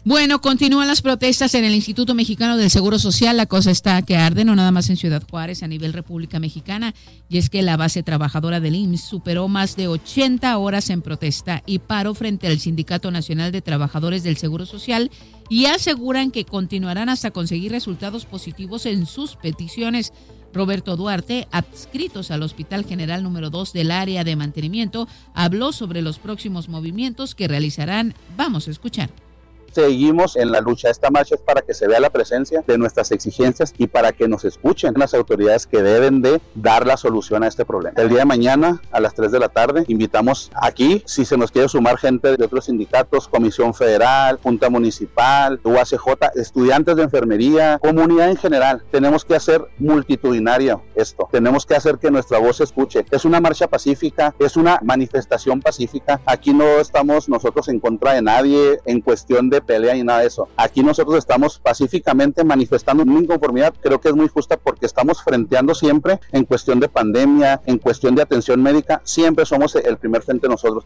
Bueno, continúan las protestas en el Instituto Mexicano del Seguro Social. La cosa está que arde, no nada más en Ciudad Juárez, a nivel República Mexicana. Y es que la base trabajadora del IMSS superó más de 80 horas en protesta y paro frente al Sindicato Nacional de Trabajadores del Seguro Social y aseguran que continuarán hasta conseguir resultados positivos en sus peticiones. Roberto Duarte, adscritos al Hospital General número 2 del área de mantenimiento, habló sobre los próximos movimientos que realizarán. Vamos a escuchar. Seguimos en la lucha. Esta marcha es para que se vea la presencia de nuestras exigencias y para que nos escuchen las autoridades que deben de dar la solución a este problema. El día de mañana a las 3 de la tarde invitamos aquí, si se nos quiere sumar gente de otros sindicatos, Comisión Federal, Junta Municipal, UACJ, estudiantes de enfermería, comunidad en general. Tenemos que hacer multitudinario esto. Tenemos que hacer que nuestra voz se escuche. Es una marcha pacífica, es una manifestación pacífica. Aquí no estamos nosotros en contra de nadie en cuestión de pelea y nada de eso. Aquí nosotros estamos pacíficamente manifestando una inconformidad, creo que es muy justa porque estamos frenteando siempre en cuestión de pandemia, en cuestión de atención médica, siempre somos el primer frente nosotros.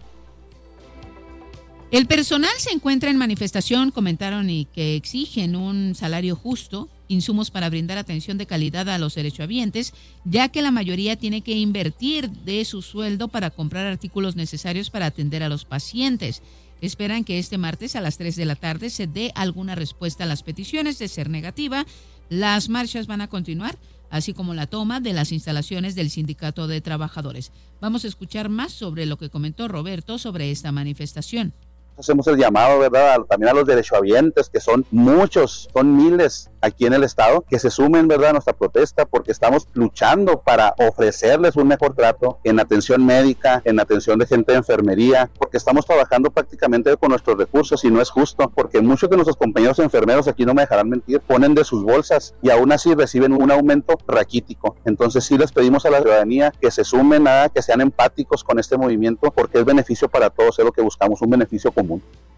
El personal se encuentra en manifestación, comentaron, y que exigen un salario justo, insumos para brindar atención de calidad a los derechohabientes, ya que la mayoría tiene que invertir de su sueldo para comprar artículos necesarios para atender a los pacientes. Esperan que este martes a las 3 de la tarde se dé alguna respuesta a las peticiones. De ser negativa, las marchas van a continuar, así como la toma de las instalaciones del Sindicato de Trabajadores. Vamos a escuchar más sobre lo que comentó Roberto sobre esta manifestación. Hacemos el llamado, ¿verdad?, también a los derechohabientes, que son muchos, son miles aquí en el estado, que se sumen, ¿verdad?, a nuestra protesta, porque estamos luchando para ofrecerles un mejor trato en atención médica, en atención de gente de enfermería, porque estamos trabajando prácticamente con nuestros recursos y no es justo, porque muchos de nuestros compañeros enfermeros, aquí no me dejarán mentir, ponen de sus bolsas y aún así reciben un aumento raquítico. Entonces sí les pedimos a la ciudadanía que se sumen, que sean empáticos con este movimiento, porque es beneficio para todos, es lo que buscamos, un beneficio común.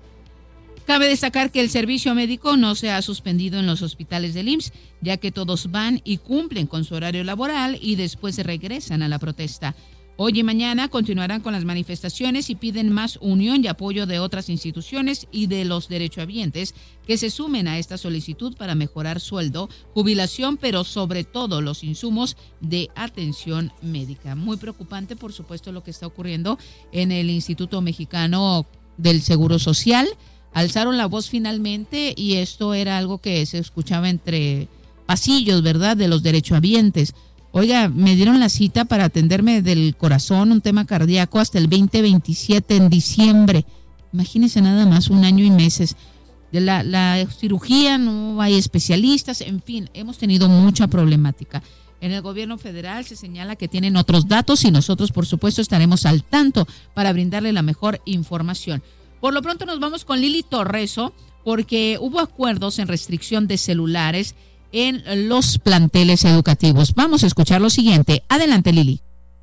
Cabe destacar que el servicio médico no se ha suspendido en los hospitales del IMSS, ya que todos van y cumplen con su horario laboral y después regresan a la protesta. Hoy y mañana continuarán con las manifestaciones y piden más unión y apoyo de otras instituciones y de los derechohabientes que se sumen a esta solicitud para mejorar sueldo, jubilación, pero sobre todo los insumos de atención médica. Muy preocupante, por supuesto, lo que está ocurriendo en el Instituto Mexicano del Seguro Social. Alzaron la voz finalmente y esto era algo que se escuchaba entre pasillos, ¿verdad?, de los derechohabientes. Oiga, me dieron la cita para atenderme del corazón, un tema cardíaco, hasta el 2027 en diciembre. Imagínense nada más, 1 año y meses. De la cirugía no hay especialistas, en fin, hemos tenido mucha problemática. En el gobierno federal se señala que tienen otros datos y nosotros, por supuesto, estaremos al tanto para brindarle la mejor información. Por lo pronto nos vamos con Lili Torreso, porque hubo acuerdos en restricción de celulares en los planteles educativos. Vamos a escuchar lo siguiente. Adelante, Lili.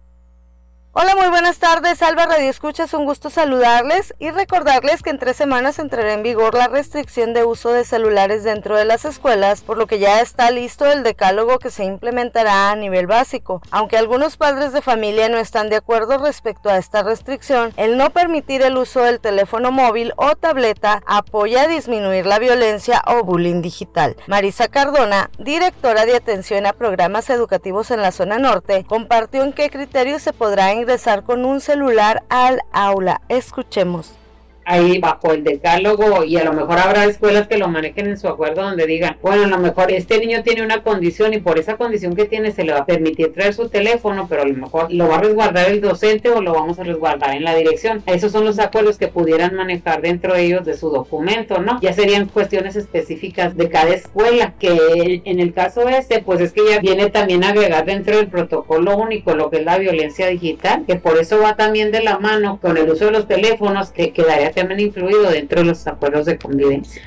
Hola, muy buenas tardes, Alba Radio Escucha, es un gusto saludarles y recordarles que en 3 semanas entrará en vigor la restricción de uso de celulares dentro de las escuelas, por lo que ya está listo el decálogo que se implementará a nivel básico. Aunque algunos padres de familia no están de acuerdo respecto a esta restricción, el no permitir el uso del teléfono móvil o tableta apoya a disminuir la violencia o bullying digital. Marisa Cardona, directora de atención a programas educativos en la zona norte, compartió en qué criterios se podrá ingresar con un celular al aula. Escuchemos. Ahí bajo el decálogo, y a lo mejor habrá escuelas que lo manejen en su acuerdo, donde digan, bueno, a lo mejor este niño tiene una condición y por esa condición que tiene se le va a permitir traer su teléfono, pero a lo mejor lo va a resguardar el docente o lo vamos a resguardar en la dirección. Esos son los acuerdos que pudieran manejar dentro de ellos de su documento, ¿no? Ya serían cuestiones específicas de cada escuela, que en el caso pues es que ya viene también a agregar dentro del protocolo único lo que es la violencia digital, que por eso va también de la mano con el uso de los teléfonos, que quedaría también incluido dentro de los acuerdos de convivencia.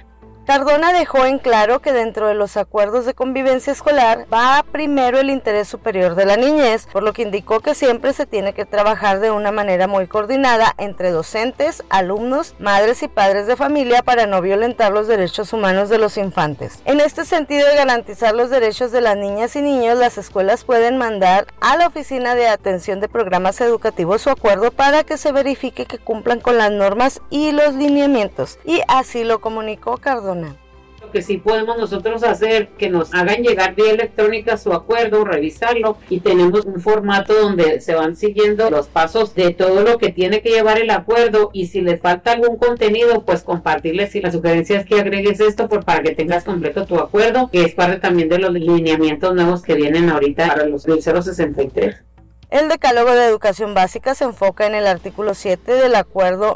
Cardona dejó en claro que dentro de los acuerdos de convivencia escolar va primero el interés superior de la niñez, por lo que indicó que siempre se tiene que trabajar de una manera muy coordinada entre docentes, alumnos, madres y padres de familia para no violentar los derechos humanos de los infantes. En este sentido de garantizar los derechos de las niñas y niños, las escuelas pueden mandar a la Oficina de Atención de Programas Educativos su acuerdo para que se verifique que cumplan con las normas y los lineamientos, y así lo comunicó Cardona. Lo que sí podemos nosotros hacer, que nos hagan llegar vía electrónica su acuerdo, revisarlo, y tenemos un formato donde se van siguiendo los pasos de todo lo que tiene que llevar el acuerdo, y si les falta algún contenido, pues compartirles. Y la sugerencia es que agregues esto para que tengas completo tu acuerdo, que es parte también de los lineamientos nuevos que vienen ahorita para los del 063. El Decálogo de Educación Básica se enfoca en el artículo 7 del Acuerdo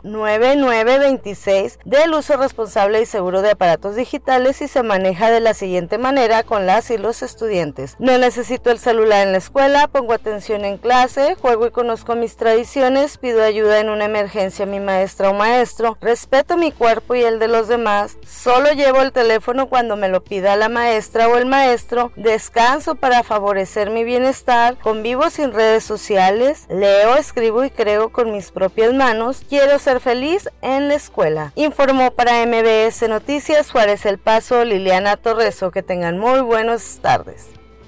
9926 del uso responsable y seguro de aparatos digitales y se maneja de la siguiente manera con las y los estudiantes. No necesito el celular en la escuela, pongo atención en clase, juego y conozco mis tradiciones, pido ayuda en una emergencia a mi maestra o maestro, respeto mi cuerpo y el de los demás, solo llevo el teléfono cuando me lo pida la maestra o el maestro, descanso para favorecer mi bienestar, convivo sin redes sociales, leo, escribo y creo con mis propias manos, quiero ser feliz en la escuela. Informó para MBS Noticias Juárez El Paso, Liliana Torreso. Que tengan muy buenas tardes.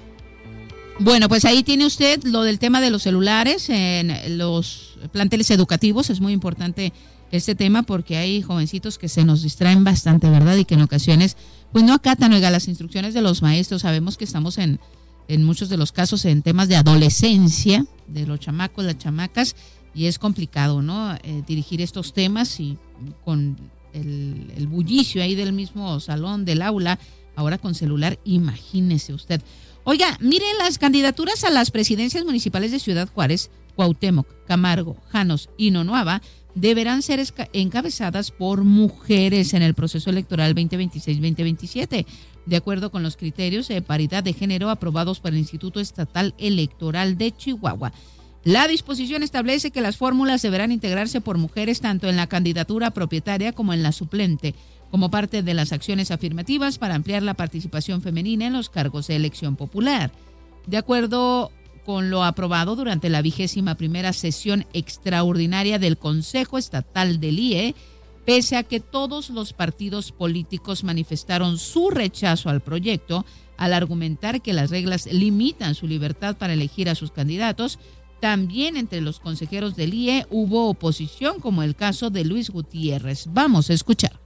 Bueno, pues ahí tiene usted lo del tema de los celulares en los planteles educativos. Es muy importante este tema porque hay jovencitos que se nos distraen bastante, ¿verdad? Y que en ocasiones pues no acatan, oiga, las instrucciones de los maestros. Sabemos que estamos en muchos de los casos en temas de adolescencia, de los chamacos, las chamacas, y es complicado, ¿no? Dirigir estos temas y con el bullicio ahí del mismo salón, del aula, ahora con celular, imagínese usted. Oiga, mire, las candidaturas a las presidencias municipales de Ciudad Juárez, Cuauhtémoc, Camargo, Janos y Nonuava deberán ser encabezadas por mujeres en el proceso electoral 2026-2027, de acuerdo con los criterios de paridad de género aprobados por el Instituto Estatal Electoral de Chihuahua. La disposición establece que las fórmulas deberán integrarse por mujeres tanto en la candidatura propietaria como en la suplente, como parte de las acciones afirmativas para ampliar la participación femenina en los cargos de elección popular. De acuerdo con lo aprobado durante la 21ª sesión extraordinaria del Consejo Estatal del IE, pese a que todos los partidos políticos manifestaron su rechazo al proyecto, al argumentar que las reglas limitan su libertad para elegir a sus candidatos, también entre los consejeros del IE hubo oposición, como el caso de Luis Gutiérrez. Vamos a escuchar.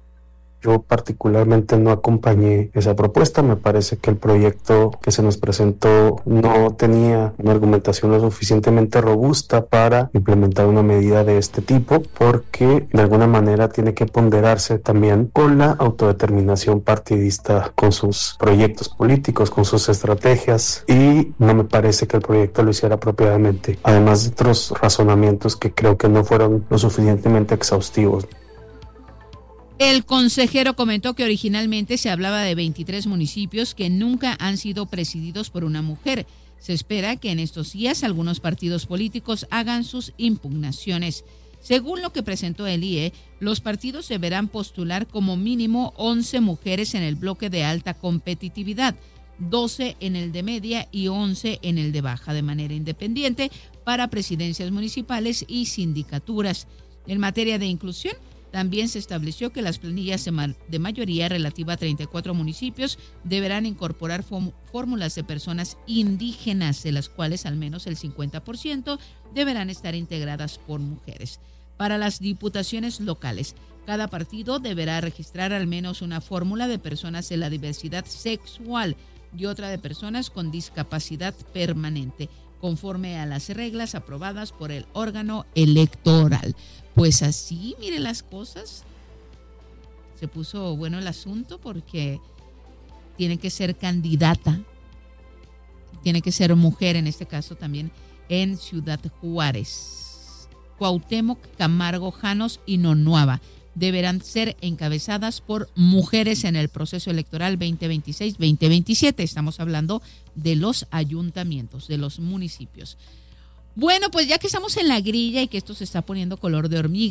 Yo particularmente no acompañé esa propuesta. Me parece que el proyecto que se nos presentó no tenía una argumentación lo suficientemente robusta para implementar una medida de este tipo, porque de alguna manera tiene que ponderarse también con la autodeterminación partidista, con sus proyectos políticos, con sus estrategias, y no me parece que el proyecto lo hiciera apropiadamente, además de otros razonamientos que creo que no fueron lo suficientemente exhaustivos. El consejero comentó que originalmente se hablaba de 23 municipios que nunca han sido presididos por una mujer. Se espera que en estos días algunos partidos políticos hagan sus impugnaciones. Según lo que presentó el IE, los partidos deberán postular como mínimo 11 mujeres en el bloque de alta competitividad, 12 en el de media y 11 en el de baja, de manera independiente para presidencias municipales y sindicaturas. En materia de inclusión, también se estableció que las planillas de mayoría relativa a 34 municipios deberán incorporar fórmulas de personas indígenas, de las cuales al menos el 50% deberán estar integradas por mujeres. Para las diputaciones locales, cada partido deberá registrar al menos una fórmula de personas de la diversidad sexual y otra de personas con discapacidad permanente, conforme a las reglas aprobadas por el órgano electoral. Pues así, mire las cosas. Se puso bueno el asunto porque tiene que ser candidata, tiene que ser mujer en este caso también en Ciudad Juárez. Cuauhtémoc, Camargo, Janos y Nonuava deberán ser encabezadas por mujeres en el proceso electoral 2026-2027. Estamos hablando de los ayuntamientos, de los municipios. Bueno, pues ya que estamos en la grilla y que esto se está poniendo color de hormiga,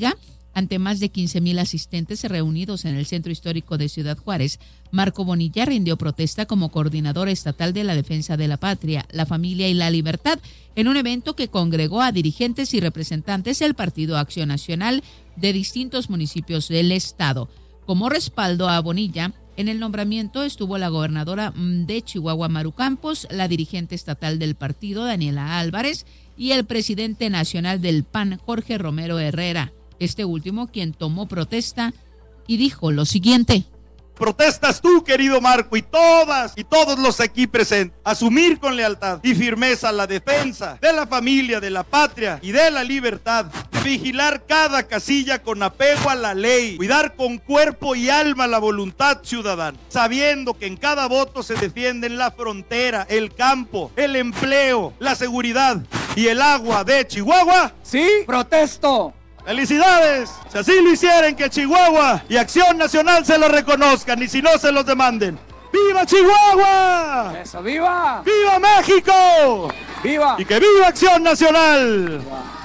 Ante más de 15,000 asistentes reunidos en el Centro Histórico de Ciudad Juárez, Marco Bonilla rindió protesta como coordinador estatal de la defensa de la patria, la familia y la libertad, en un evento que congregó a dirigentes y representantes del Partido Acción Nacional de distintos municipios del estado. Como respaldo a Bonilla, en el nombramiento estuvo la gobernadora de Chihuahua, Maru Campos, la dirigente estatal del partido, Daniela Álvarez, y el presidente nacional del PAN, Jorge Romero Herrera. Este último quien tomó protesta y dijo lo siguiente. Protestas tú, querido Marco, y todas y todos los aquí presentes, asumir con lealtad y firmeza la defensa de la familia, de la patria y de la libertad, vigilar cada casilla con apego a la ley, cuidar con cuerpo y alma la voluntad ciudadana, sabiendo que en cada voto se defienden la frontera, el campo, el empleo, la seguridad y el agua de Chihuahua. Sí, protesto. ¡Felicidades! Si así lo hicieran, que Chihuahua y Acción Nacional se lo reconozcan, y si no, se los demanden. ¡Viva Chihuahua! ¡Eso, viva! ¡Viva México! ¡Viva! ¡Y que viva Acción Nacional!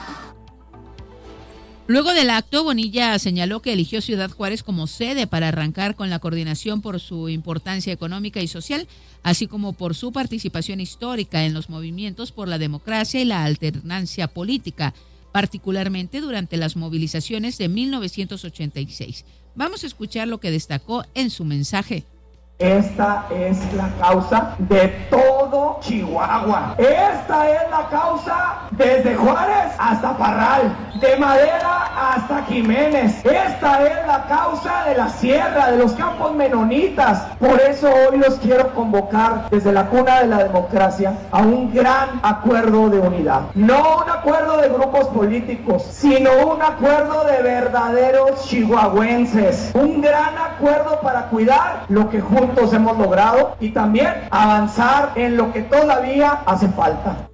Luego del acto, Bonilla señaló que eligió Ciudad Juárez como sede para arrancar con la coordinación por su importancia económica y social, así como por su participación histórica en los movimientos por la democracia y la alternancia política, particularmente durante las movilizaciones de 1986. Vamos a escuchar lo que destacó en su mensaje. Esta es la causa de todo Chihuahua. Esta es la causa desde Juárez hasta Parral, de Madera hasta Jiménez. Esta es la causa de la sierra, de los campos menonitas. Por eso hoy los quiero convocar desde la cuna de la democracia a un gran acuerdo de unidad. No un acuerdo de grupos políticos, sino un acuerdo de verdaderos chihuahuenses. Un gran acuerdo para cuidar lo que juntos hemos logrado y también avanzar en lo que todavía hace falta.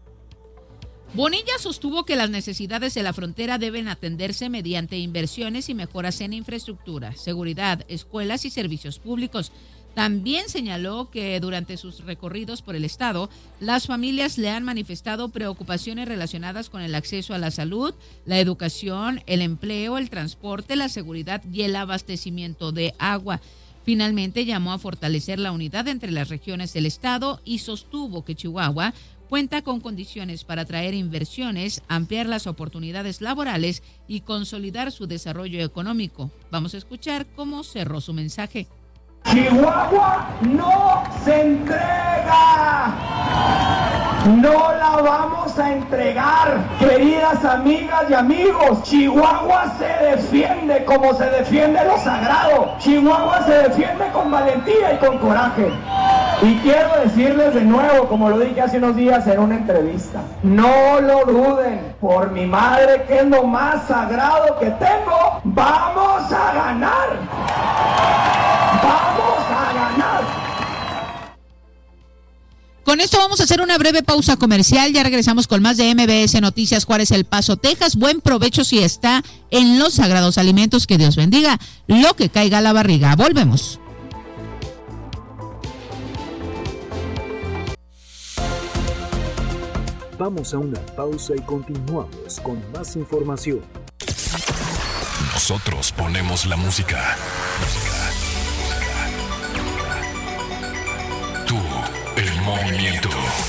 Bonilla sostuvo que las necesidades de la frontera deben atenderse mediante inversiones y mejoras en infraestructura, seguridad, escuelas y servicios públicos. También señaló que durante sus recorridos por el estado, las familias le han manifestado preocupaciones relacionadas con el acceso a la salud, la educación, el empleo, el transporte, la seguridad y el abastecimiento de agua. Finalmente llamó a fortalecer la unidad entre las regiones del estado y sostuvo que Chihuahua cuenta con condiciones para atraer inversiones, ampliar las oportunidades laborales y consolidar su desarrollo económico. Vamos a escuchar cómo cerró su mensaje. Chihuahua no se entrega. No la vamos a entregar, queridas amigas y amigos. Chihuahua se defiende como se defiende lo sagrado. Chihuahua se defiende con valentía y con coraje. Y quiero decirles de nuevo, como lo dije hace unos días en una entrevista, no lo duden, por mi madre, que es lo más sagrado que tengo, vamos a ganar. Vamos a ganar. Con esto vamos a hacer una breve pausa comercial. Ya regresamos con más de MBS Noticias Juárez, El Paso, Texas. Buen provecho si está en los sagrados alimentos. Que Dios bendiga lo que caiga a la barriga. Volvemos. Vamos a una pausa y continuamos con más información. Nosotros ponemos la música. Tú, el movimiento.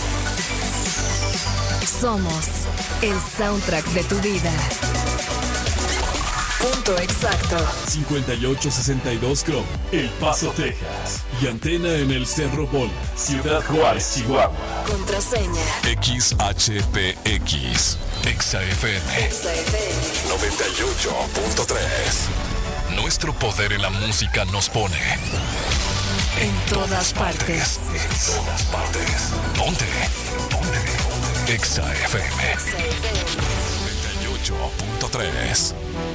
Somos el soundtrack de tu vida. Punto exacto. 5862 Chrome, El Paso, Texas. Y antena en el Cerro Bola, Ciudad Juárez, Chihuahua. Contraseña XHPX. XFM 98.3. Nuestro poder en la música nos pone en todas partes. En todas partes. Ponte. XFM 98.3.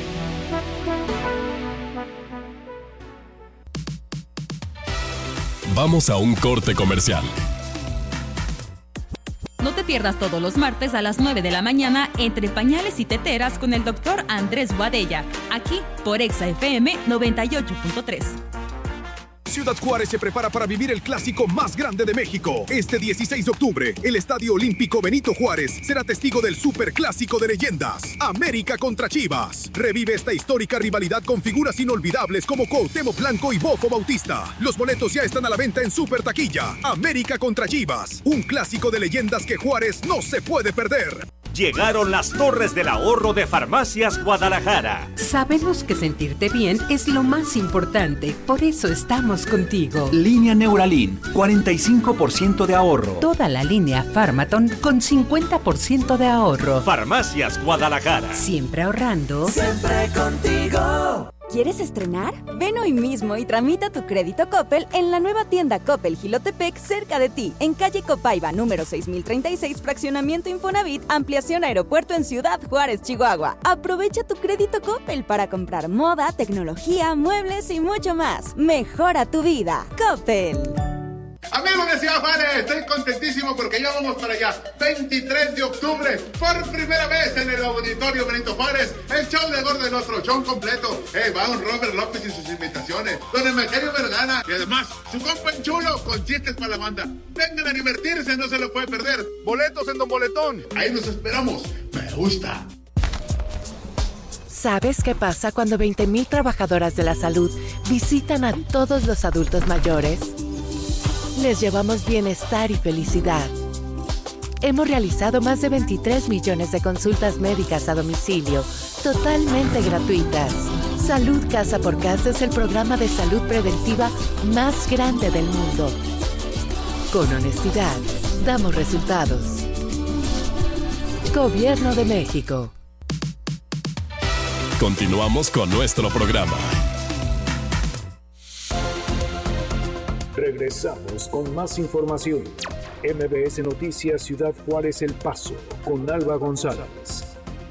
Vamos a un corte comercial. No te pierdas todos los martes a las 9 de la mañana Entre Pañales y Teteras con el doctor Andrés Boadella, aquí por Exa FM 98.3. Ciudad Juárez se prepara para vivir el clásico más grande de México. Este 16 de octubre, el Estadio Olímpico Benito Juárez será testigo del superclásico de leyendas, América contra Chivas. Revive esta histórica rivalidad con figuras inolvidables como Cuauhtémoc Blanco y Bofo Bautista. Los boletos ya están a la venta en Super Taquilla. América contra Chivas, un clásico de leyendas que Juárez no se puede perder. Llegaron las Torres del Ahorro de Farmacias Guadalajara. Sabemos que sentirte bien es lo más importante, por eso estamos contigo. Línea Neuralin, 45% de ahorro. Toda la línea Pharmaton con 50% de ahorro. Farmacias Guadalajara. Siempre ahorrando. Siempre contigo. ¿Quieres estrenar? Ven hoy mismo y tramita tu crédito Coppel en la nueva tienda Coppel Jilotepec cerca de ti, en calle Copaiba, número 6036, fraccionamiento Infonavit, ampliación Aeropuerto en Ciudad Juárez, Chihuahua. Aprovecha tu crédito Coppel para comprar moda, tecnología, muebles y mucho más. Mejora tu vida. Coppel. Amigos de Ciudad Juárez, estoy contentísimo porque ya vamos para allá. 23 de octubre, por primera vez en el Auditorio Benito Juárez, el show de Gordo de nuestro show completo. Va un Robert López y sus invitaciones, don Emeterio Vergara y además su compa en chulo con chistes para la banda. Vengan a divertirse, no se lo puede perder. Boletos en Don Boletón. Ahí nos esperamos. Me gusta. ¿Sabes qué pasa cuando 20,000 trabajadoras de la salud visitan a todos los adultos mayores? Les llevamos bienestar y felicidad. Hemos realizado más de 23 millones de consultas médicas a domicilio, totalmente gratuitas. Salud Casa por Casa es el programa de salud preventiva más grande del mundo. Con honestidad, damos resultados. Gobierno de México. Continuamos con nuestro programa. Regresamos con más información. MBS Noticias Ciudad Juárez El Paso, con Alba González.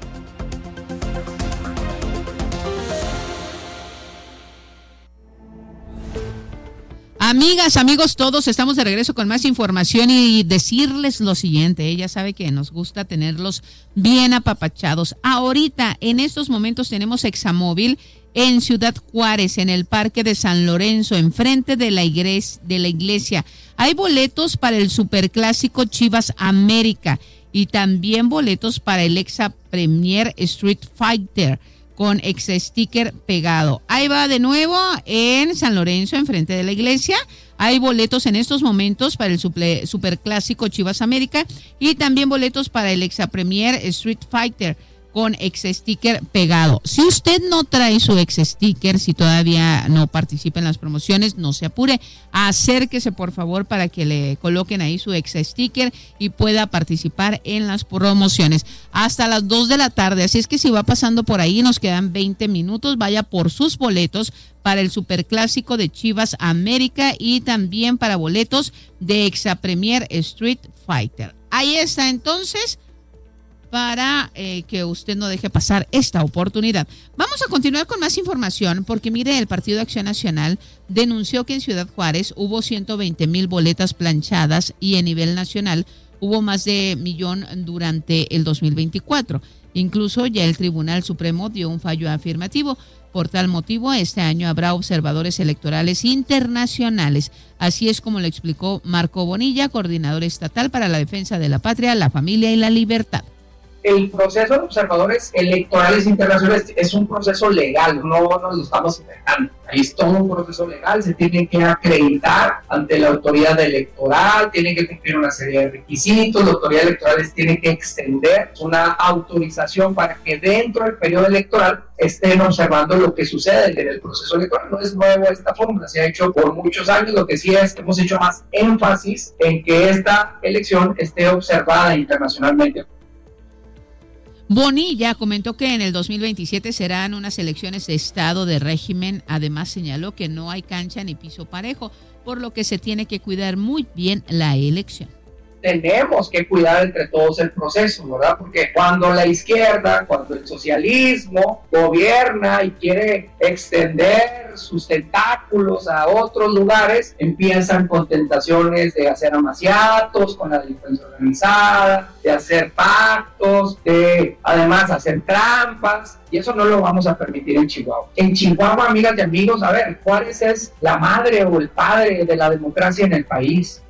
Amigas, amigos, todos estamos de regreso con más información y decirles lo siguiente. Ella sabe que nos gusta tenerlos bien apapachados. Ahorita, en estos momentos, tenemos Examóvil en Ciudad Juárez, en el Parque de San Lorenzo, enfrente de la iglesia. Hay boletos para el superclásico Chivas América y también boletos para el Exa Premier Street Fighter con ex sticker pegado. Ahí va de nuevo en San Lorenzo, enfrente de la iglesia. Hay boletos en estos momentos para el superclásico Chivas América y también boletos para el Exa Premier Street Fighter con ex sticker pegado. Si usted no trae su ex sticker, si todavía no participa en las promociones, no se apure, acérquese por favor para que le coloquen ahí su ex sticker y pueda participar en las promociones hasta las 2 de la tarde, así es que si va pasando por ahí, nos quedan 20 minutos, vaya por sus boletos para el superclásico de Chivas América y también para boletos de Exa Premier Street Fighter. Ahí está entonces, para que usted no deje pasar esta oportunidad. Vamos a continuar con más información porque mire, el Partido Acción Nacional denunció que en Ciudad Juárez hubo 120,000 boletas planchadas y a nivel nacional hubo más de 1,000,000 durante el 2024. Incluso ya el Tribunal Supremo dio un fallo afirmativo. Por tal motivo, este año habrá observadores electorales internacionales. Así es como lo explicó Marco Bonilla, coordinador estatal para la defensa de la patria, la familia y la libertad. El proceso de observadores electorales internacionales es un proceso legal, no nos lo estamos inventando. Ahí es todo un proceso legal, se tienen que acreditar ante la autoridad electoral, tienen que cumplir una serie de requisitos, la autoridad electoral tiene que extender una autorización para que dentro del periodo electoral estén observando lo que sucede en el proceso electoral. No es nuevo esta fórmula, se ha hecho por muchos años, lo que sí es que hemos hecho más énfasis en que esta elección esté observada internacionalmente. Bonilla comentó que en el 2027 serán unas elecciones de estado de régimen. Además señaló que no hay cancha ni piso parejo, por lo que se tiene que cuidar muy bien la elección. tenemos que cuidar entre todos el proceso, ¿verdad? Porque cuando la izquierda, cuando el socialismo gobierna y quiere extender sus tentáculos a otros lugares, empiezan con tentaciones de hacer amaciatos con la delincuencia organizada, de hacer pactos, de además hacer trampas, y eso no lo vamos a permitir en Chihuahua. En Chihuahua, amigas y amigos, a ver, Juárez es la madre o el padre de la democracia en el país.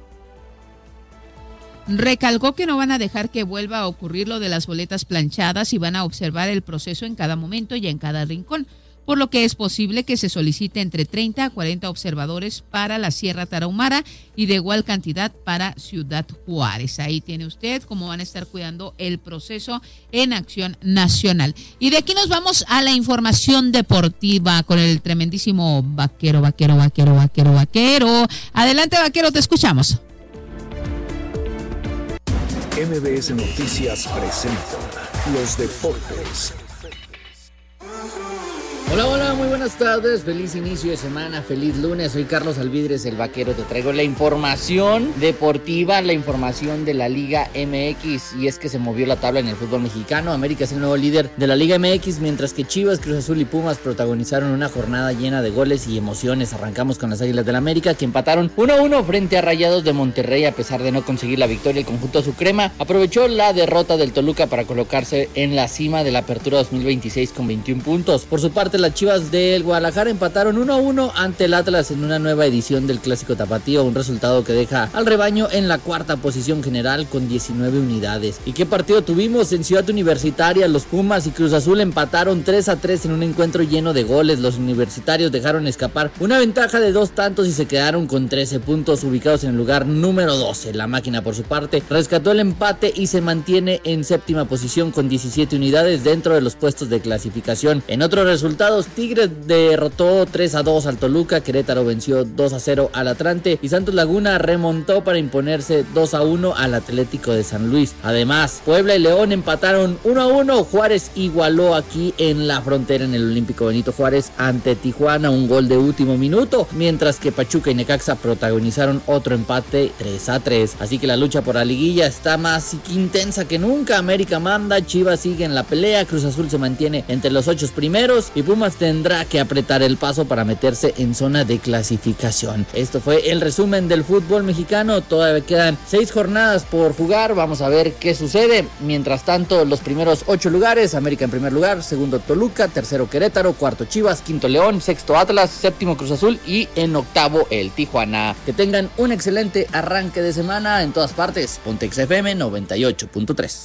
Recalcó que no van a dejar que vuelva a ocurrir lo de las boletas planchadas y van a observar el proceso en cada momento y en cada rincón, por lo que es posible que se solicite entre 30 a 40 observadores para la Sierra Tarahumara y de igual cantidad para Ciudad Juárez. Ahí tiene usted cómo van a estar cuidando el proceso en Acción Nacional. Y de aquí nos vamos a la información deportiva con el tremendísimo Vaquero. Adelante, Vaquero, te escuchamos. MBS Noticias presenta los deportes. Hola, muy buenas tardes, feliz inicio de semana, feliz lunes, soy Carlos Alvidres, el Vaquero, te traigo la información deportiva, la información de la Liga MX, y es que se movió la tabla en el fútbol mexicano. América es el nuevo líder de la Liga MX, mientras que Chivas, Cruz Azul y Pumas protagonizaron una jornada llena de goles y emociones. Arrancamos con las Águilas del América, que empataron 1-1 frente a Rayados de Monterrey. A pesar de no conseguir la victoria, el conjunto azucrema aprovechó la derrota del Toluca para colocarse en la cima de la Apertura 2026 con 21 puntos. Por su parte, las Chivas del Guadalajara empataron 1-1 ante el Atlas en una nueva edición del Clásico Tapatío, un resultado que deja al rebaño en la cuarta posición general con 19 unidades. ¿Y qué partido tuvimos en Ciudad Universitaria? Los Pumas y Cruz Azul empataron 3-3 en un encuentro lleno de goles. Los universitarios dejaron escapar una ventaja de 2 tantos y se quedaron con 13 puntos, ubicados en el lugar número 12. La Máquina, por su parte, rescató el empate y se mantiene en séptima posición con 17 unidades dentro de los puestos de clasificación. En otros resultados, Tigres derrotó 3-2 al Toluca, Querétaro venció 2-0 al Atlante y Santos Laguna remontó para imponerse 2-1 al Atlético de San Luis. Además, Puebla y León empataron 1-1. Juárez igualó aquí en la frontera en el Olímpico Benito Juárez ante Tijuana, un gol de último minuto, mientras que Pachuca y Necaxa protagonizaron otro empate 3-3. Así que la lucha por la liguilla está más intensa que nunca. América manda, Chivas sigue en la pelea, Cruz Azul se mantiene entre los 8 primeros y Pumas tendrá que apretar el paso para meterse en zona de clasificación. Esto fue el resumen del fútbol mexicano. Todavía quedan 6 jornadas por jugar. Vamos a ver qué sucede. Mientras tanto, los primeros 8 lugares: América en primer lugar, segundo Toluca, tercero Querétaro, cuarto Chivas, quinto León, sexto Atlas, séptimo Cruz Azul y en octavo el Tijuana. Que tengan un excelente arranque de semana en todas partes. Pontex FM 98.3.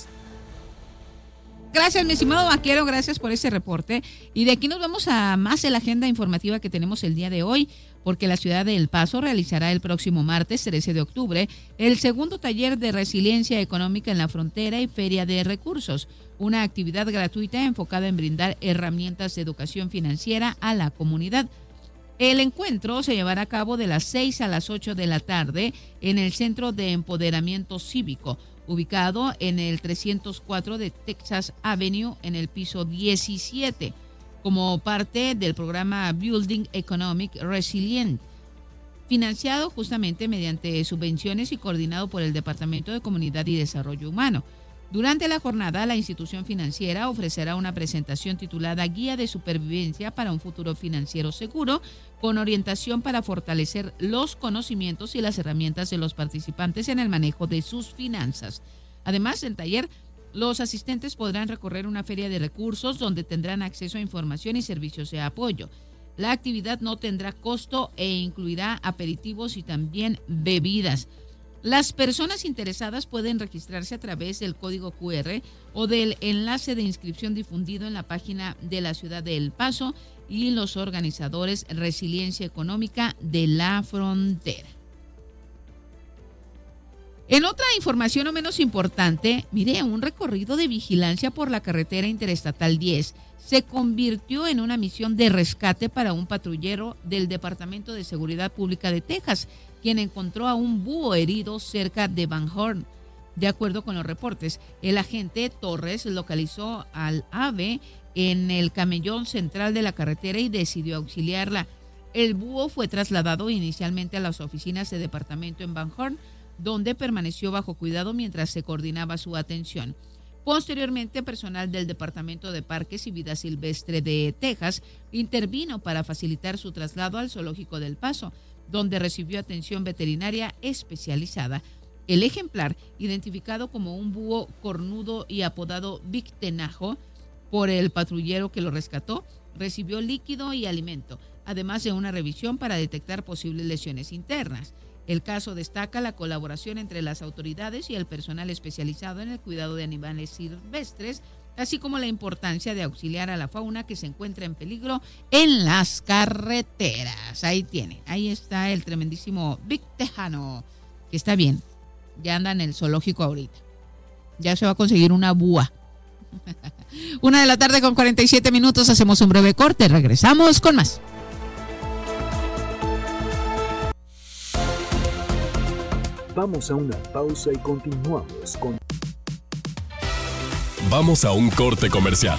Gracias, mi estimado Vaquero, gracias por ese reporte. Y de aquí nos vamos a más de la agenda informativa que tenemos el día de hoy, porque la ciudad de El Paso realizará el próximo martes 13 de octubre el segundo taller de resiliencia económica en la frontera y feria de recursos, una actividad gratuita enfocada en brindar herramientas de educación financiera a la comunidad. El encuentro se llevará a cabo de las 6 a las 8 de la tarde en el Centro de Empoderamiento Cívico, ubicado en el 304 de Texas Avenue, en el piso 17, como parte del programa Building Economic Resilient, financiado justamente mediante subvenciones y coordinado por el Departamento de Comunidad y Desarrollo Humano. Durante la jornada, la institución financiera ofrecerá una presentación titulada Guía de Supervivencia para un Futuro Financiero Seguro, con orientación para fortalecer los conocimientos y las herramientas de los participantes en el manejo de sus finanzas. Además, del taller, los asistentes podrán recorrer una feria de recursos donde tendrán acceso a información y servicios de apoyo. La actividad no tendrá costo e incluirá aperitivos y también bebidas. Las personas interesadas pueden registrarse a través del código QR o del enlace de inscripción difundido en la página de la ciudad de El Paso y los organizadores Resiliencia Económica de la Frontera. En otra información no menos importante, mire, un recorrido de vigilancia por la carretera interestatal 10 se convirtió en una misión de rescate para un patrullero del Departamento de Seguridad Pública de Texas, quien encontró a un búho herido cerca de Van Horn. De acuerdo con los reportes, el agente Torres localizó al ave en el camellón central de la carretera y decidió auxiliarla. El búho fue trasladado inicialmente a las oficinas de departamento en Van Horn, donde permaneció bajo cuidado mientras se coordinaba su atención. Posteriormente, personal del Departamento de Parques y Vida Silvestre de Texas intervino para facilitar su traslado al Zoológico del Paso, donde recibió atención veterinaria especializada. El ejemplar, identificado como un búho cornudo y apodado Big Tenajo por el patrullero que lo rescató, recibió líquido y alimento, además de una revisión para detectar posibles lesiones internas. El caso destaca la colaboración entre las autoridades y el personal especializado en el cuidado de animales silvestres, así como la importancia de auxiliar a la fauna que se encuentra en peligro en las carreteras. Ahí está el tremendísimo Big Tejano, que está bien, ya anda en el zoológico ahorita. Ya se va a conseguir una búa. 1:47 p.m, hacemos un breve corte, regresamos con más. Vamos a una pausa y continuamos con... Vamos a un corte comercial.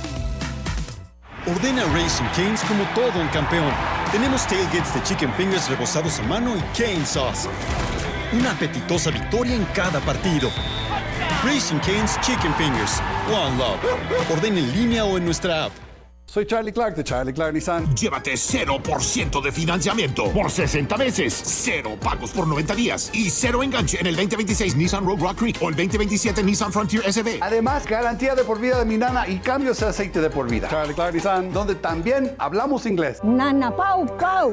Ordena Raising Cane's como todo un campeón. Tenemos tailgates de chicken fingers rebozados a mano y cane sauce. Una apetitosa victoria en cada partido. Raising Cane's Chicken Fingers. One love. Ordena en línea o en nuestra app. Soy Charlie Clark de Charlie Clark Nissan. Llévate 0% de financiamiento por 60 meses, 0 pagos por 90 días y 0 enganche en el 2026 Nissan Rogue Rock Creek o el 2027 Nissan Frontier SB. Además, garantía de por vida de mi nana y cambios de aceite de por vida. Charlie Clark Nissan, donde también hablamos inglés. Nana Pau Pau.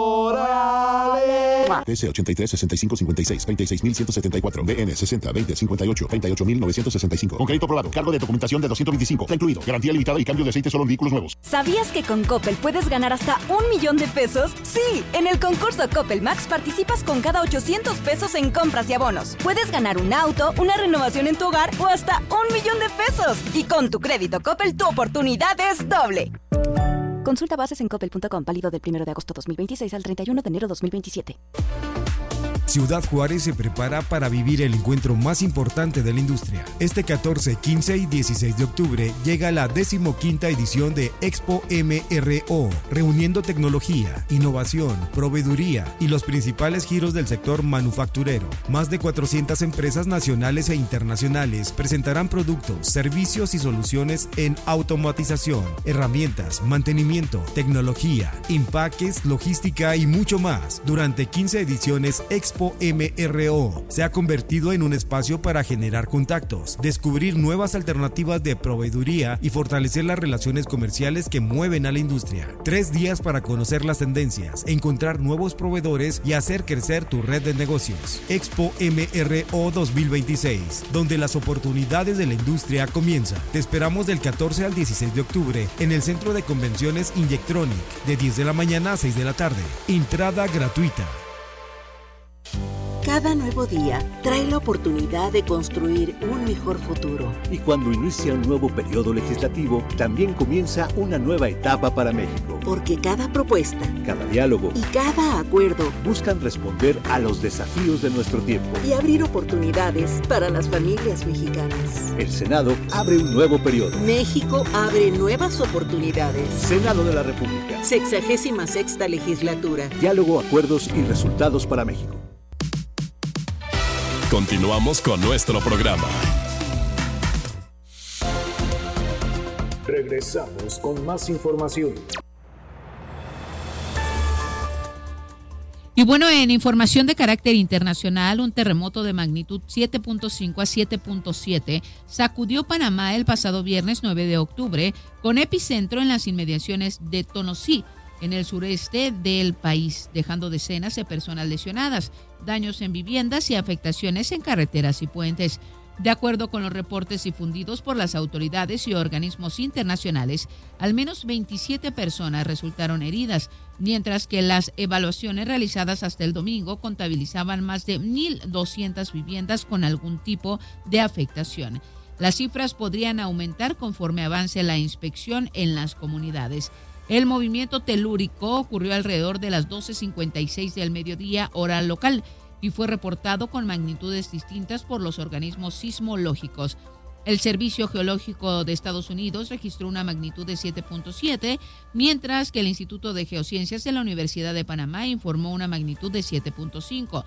¡Órale! TC 83 65 56 26.174 BN 60 20 58 38.965 con crédito aprobado. Cargo de documentación de 225. Está incluido. Garantía limitada y cambio de aceite solo en vehículos nuevos. ¿Sabías que con Coppel puedes ganar hasta $1,000,000? Sí, en el concurso Coppel Max participas con cada $800 en compras y abonos. Puedes ganar un auto, una renovación en tu hogar o hasta $1,000,000. Y con tu crédito Coppel, tu oportunidad es doble. Consulta bases en coppel.com, válido del 1 de agosto 2026 al 31 de enero 2027. Ciudad Juárez se prepara para vivir el encuentro más importante de la industria. Este 14, 15 y 16 de octubre llega la 15ª edición de Expo MRO, reuniendo tecnología, innovación, proveeduría y los principales giros del sector manufacturero. Más de 400 empresas nacionales e internacionales presentarán productos, servicios y soluciones en automatización, herramientas, mantenimiento, tecnología, empaques, logística y mucho más. Durante 15 ediciones, Expo MRO se ha convertido en un espacio para generar contactos, descubrir nuevas alternativas de proveeduría y fortalecer las relaciones comerciales que mueven a la industria. 3 días para conocer las tendencias, encontrar nuevos proveedores y hacer crecer tu red de negocios. Expo MRO 2026, donde las oportunidades de la industria comienzan. Te esperamos del 14 al 16 de octubre en el Centro de Convenciones Injectronic, de 10 de la mañana a 6 de la tarde. Entrada gratuita. Cada nuevo día trae la oportunidad de construir un mejor futuro. Y cuando inicia un nuevo periodo legislativo, también comienza una nueva etapa para México. Porque cada propuesta, cada diálogo y cada acuerdo buscan responder a los desafíos de nuestro tiempo y abrir oportunidades para las familias mexicanas. El Senado abre un nuevo periodo. México abre nuevas oportunidades. Senado de la República. 66ª legislatura. Diálogo, acuerdos y resultados para México. Continuamos con nuestro programa. Regresamos con más información. Y bueno, en información de carácter internacional, un terremoto de magnitud 7.5 a 7.7 sacudió Panamá el pasado viernes 9 de octubre, con epicentro en las inmediaciones de Tonosí, en el sureste del país, dejando decenas de personas lesionadas, daños en viviendas y afectaciones en carreteras y puentes. De acuerdo con los reportes difundidos por las autoridades y organismos internacionales, al menos 27 personas resultaron heridas, mientras que las evaluaciones realizadas hasta el domingo contabilizaban más de 1.200 viviendas con algún tipo de afectación. Las cifras podrían aumentar conforme avance la inspección en las comunidades. El movimiento telúrico ocurrió alrededor de las 12:56 del mediodía, hora local, y fue reportado con magnitudes distintas por los organismos sismológicos. El Servicio Geológico de Estados Unidos registró una magnitud de 7.7, mientras que el Instituto de Geociencias de la Universidad de Panamá informó una magnitud de 7.5.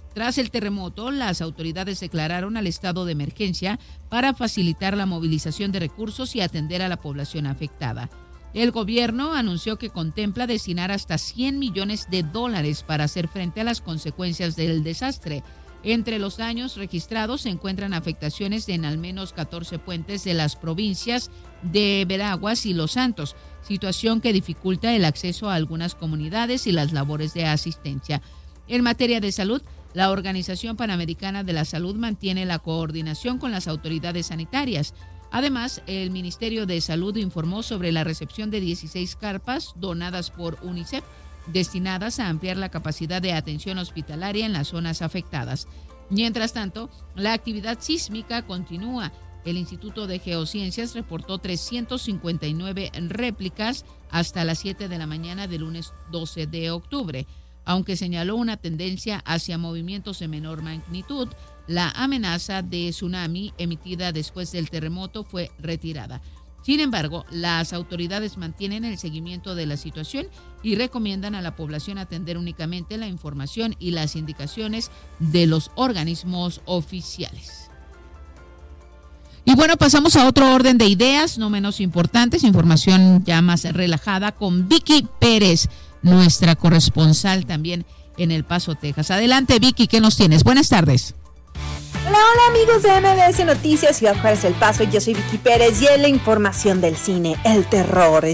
Tras el terremoto, las autoridades declararon al estado de emergencia para facilitar la movilización de recursos y atender a la población afectada. El gobierno anunció que contempla destinar hasta $100 millones para hacer frente a las consecuencias del desastre. Entre los daños registrados se encuentran afectaciones en al menos 14 puentes de las provincias de Veraguas y Los Santos, situación que dificulta el acceso a algunas comunidades y las labores de asistencia. En materia de salud, la Organización Panamericana de la Salud mantiene la coordinación con las autoridades sanitarias. Además, el Ministerio de Salud informó sobre la recepción de 16 carpas donadas por UNICEF, destinadas a ampliar la capacidad de atención hospitalaria en las zonas afectadas. Mientras tanto, la actividad sísmica continúa. El Instituto de Geociencias reportó 359 réplicas hasta las 7 de la mañana del lunes 12 de octubre. Aunque señaló una tendencia hacia movimientos de menor magnitud, la amenaza de tsunami emitida después del terremoto fue retirada. Sin embargo, las autoridades mantienen el seguimiento de la situación y recomiendan a la población atender únicamente la información y las indicaciones de los organismos oficiales. Y bueno, pasamos a otro orden de ideas, no menos importantes, información ya más relajada con Vicky Pérez, nuestra corresponsal también en El Paso, Texas. Adelante, Vicky, ¿qué nos tienes? Buenas tardes. Hola amigos de MBS Noticias, Ciudad Juárez, El Paso. Yo soy Vicky Pérez y en la información del cine, el terror